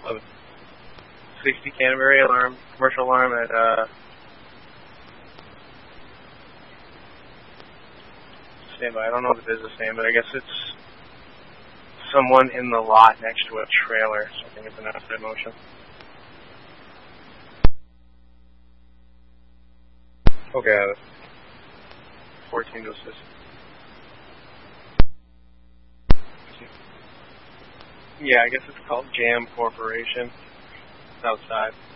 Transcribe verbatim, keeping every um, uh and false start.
of sixty Canterbury alarm, commercial alarm at, uh, stand by. I don't know the business name, but I guess it's someone in the lot next to a trailer, so I think it's an outside motion. Okay. fourteen to assist. Yeah, I guess it's called Jam Corporation. It's outside.